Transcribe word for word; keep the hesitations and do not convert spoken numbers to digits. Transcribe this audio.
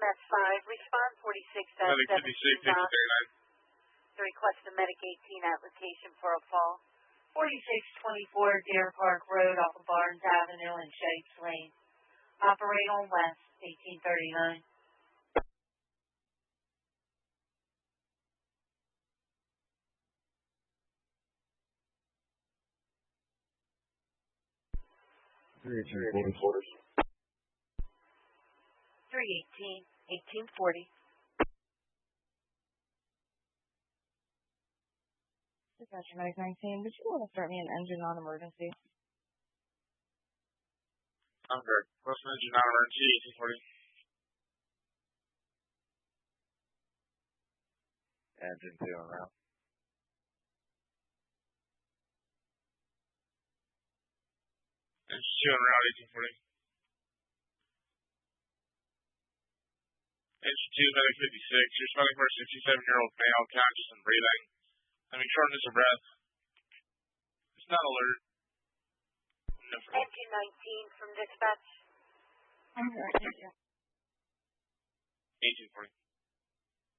Dispatch five, respond forty-six Medic fifty-six, eighteen thirty-nine. To request a Medic eighteen application for a fall. forty-six twenty-four Deer Park Road off of Barnes Avenue and Shapes Lane. Operate on west, eighteen thirty-nine. three eighteen forty. three eighteen, eighteen forty. Dispatcher nine nineteen, would you want to start me an engine non-emergency? I'm good. What's an engine non-emergency, eighteen forty? Engine two on route. Engine two on route, eighteen forty. Engine two, Medic fifty-six. You're responding for a sixty-seven-year-old male, conscious and breathing. Having shortness of breath. It's not alert. No Engine nineteen from dispatch. I'm sorry, thank you. eighteen forty.